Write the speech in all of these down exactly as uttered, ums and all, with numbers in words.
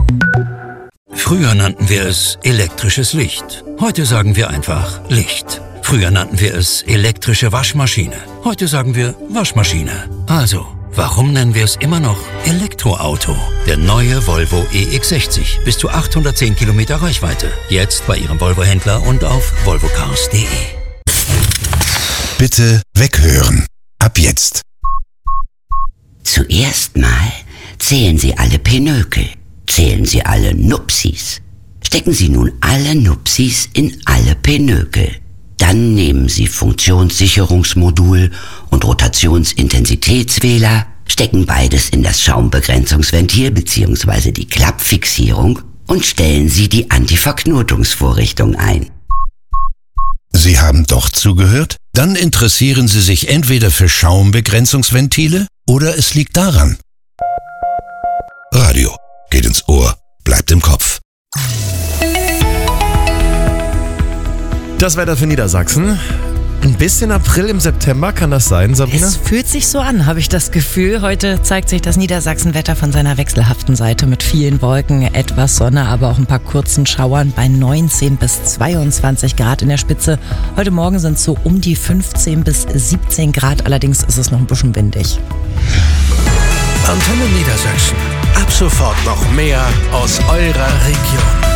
Früher nannten wir es elektrisches Licht. Heute sagen wir einfach Licht. Früher nannten wir es elektrische Waschmaschine. Heute sagen wir Waschmaschine. Also, warum nennen wir es immer noch Elektroauto? Der neue Volvo E X sechzig. Bis zu achthundertzehn Kilometer Reichweite. Jetzt bei Ihrem Volvo-Händler und auf volvo cars punkt de. Bitte weghören. Ab jetzt. Zuerst mal zählen Sie alle Pinökel. Zählen Sie alle Nupsis. Stecken Sie nun alle Nupsis in alle Pinökel. Dann nehmen Sie Funktionssicherungsmodul und Rotationsintensitätswähler, stecken beides in das Schaumbegrenzungsventil bzw. die Klappfixierung und stellen Sie die Antiverknotungsvorrichtung ein. Sie haben doch zugehört? Dann interessieren Sie sich entweder für Schaumbegrenzungsventile oder es liegt daran. Radio geht ins Ohr, bleibt im Kopf. Das Wetter für Niedersachsen. Ein bisschen April im September, kann das sein, Sabrina? Es fühlt sich so an, habe ich das Gefühl. Heute zeigt sich das Niedersachsen-Wetter von seiner wechselhaften Seite mit vielen Wolken, etwas Sonne, aber auch ein paar kurzen Schauern bei neunzehn bis zweiundzwanzig Grad in der Spitze. Heute Morgen sind es so um die fünfzehn bis siebzehn Grad, allerdings ist es noch ein bisschen windig. Antenne Niedersachsen. Ab sofort noch mehr aus eurer Region.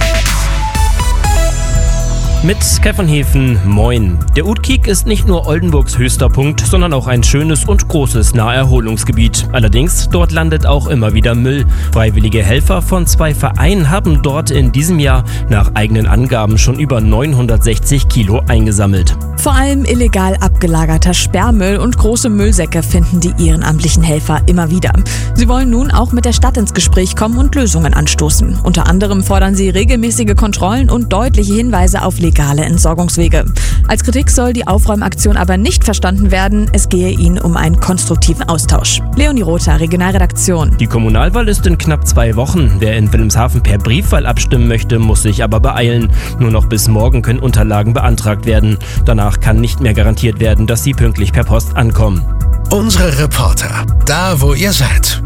Mit Kai von Hefen, moin. Der Utkik ist nicht nur Oldenburgs höchster Punkt, sondern auch ein schönes und großes Naherholungsgebiet. Allerdings, dort landet auch immer wieder Müll. Freiwillige Helfer von zwei Vereinen haben dort in diesem Jahr nach eigenen Angaben schon über neunhundertsechzig Kilo eingesammelt. Vor allem illegal abgelagerter Sperrmüll und große Müllsäcke finden die ehrenamtlichen Helfer immer wieder. Sie wollen nun auch mit der Stadt ins Gespräch kommen und Lösungen anstoßen. Unter anderem fordern sie regelmäßige Kontrollen und deutliche Hinweise auf legale Entsorgungswege. Als Kritik soll die Aufräumaktion aber nicht verstanden werden. Es gehe ihnen um einen konstruktiven Austausch. Leonie Rother, Regionalredaktion. Die Kommunalwahl ist in knapp zwei Wochen. Wer in Wilhelmshaven per Briefwahl abstimmen möchte, muss sich aber beeilen. Nur noch bis morgen können Unterlagen beantragt werden. Danach kann nicht mehr garantiert werden, dass sie pünktlich per Post ankommen. Unsere Reporter, da wo ihr seid.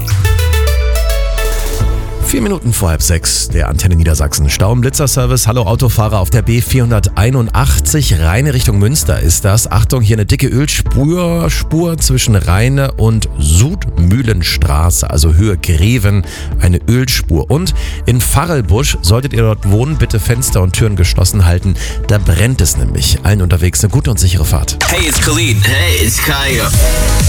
Vier Minuten vor halb sechs, der Antenne Niedersachsen Stau- und Blitzerservice. Hallo Autofahrer auf der B vierhunderteinundachtzig, Rheine Richtung Münster ist das. Achtung, hier eine dicke Ölspur Spur zwischen Rheine und Südmühlenstraße, also Höhe Greven, eine Ölspur. Und in Farrelbusch, solltet ihr dort wohnen, bitte Fenster und Türen geschlossen halten. Da brennt es nämlich. Allen unterwegs eine gute und sichere Fahrt. Hey, it's Khalid. Hey, it's Kaya.